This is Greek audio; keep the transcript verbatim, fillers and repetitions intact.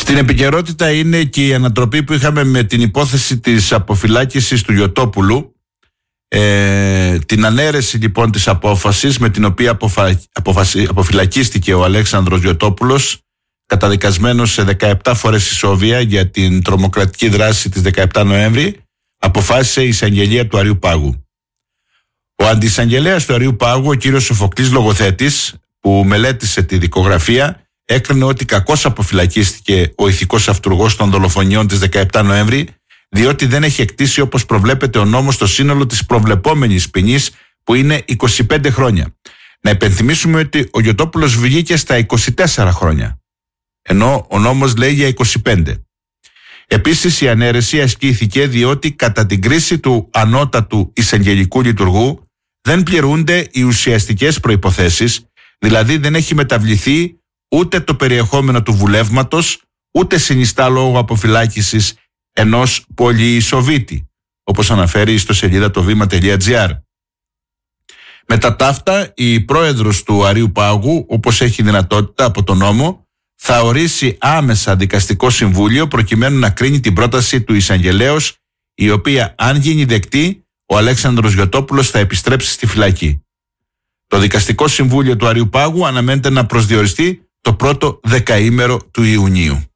Στην επικαιρότητα είναι και η ανατροπή που είχαμε με την υπόθεση της αποφυλάκησης του Γιωτόπουλου. Ε, την ανέρεση λοιπόν της απόφασης με την οποία αποφα... αποφασι... αποφυλακίστηκε ο Αλέξανδρος Γιωτόπουλος, καταδικασμένος σε δεκαεπτά φορές ισόβια για την τρομοκρατική δράση της δεκαεπτά Νοέμβρη, αποφάσισε η εισαγγελία του Αριού Πάγου. Ο αντισαγγελέας του Αριού Πάγου, ο κύριος Σοφοκλής Λογοθέτης, που μελέτησε τη δικογραφία, έκρινε ότι κακώς αποφυλακίστηκε ο ηθικός αυτουργός των δολοφονιών της δεκαεπτά Νοέμβρη, διότι δεν έχει εκτίσει όπως προβλέπεται ο νόμος το σύνολο της προβλεπόμενης ποινής, που είναι είκοσι πέντε χρόνια. Να υπενθυμίσουμε ότι ο Γιωτόπουλος βγήκε στα είκοσι τέσσερα χρόνια, ενώ ο νόμος λέει για είκοσι πέντε. Επίσης η ανέρεση ασκήθηκε διότι κατά την κρίση του ανώτατου εισαγγελικού λειτουργού δεν πληρούνται οι ουσιαστικές προϋποθέσεις, δηλαδή δεν έχει μεταβληθεί ούτε το περιεχόμενο του βουλεύματος, ούτε συνιστά λόγο αποφυλάκησης ενός πολυεισοβήτη, όπως αναφέρει στο σελίδα το βήμα τελεία τζι άρ. Μετά τα αυτά, η πρόεδρος του Αρείου Πάγου, όπως έχει δυνατότητα από τον νόμο, θα ορίσει άμεσα δικαστικό συμβούλιο προκειμένου να κρίνει την πρόταση του εισαγγελέως, η οποία, αν γίνει δεκτή, ο Αλέξανδρος Γιωτόπουλος θα επιστρέψει στη φυλακή. Το δικαστικό συμβούλιο του Αρείου Πάγου αναμένεται να προσδιοριστεί το πρώτο δεκαήμερο του Ιουνίου.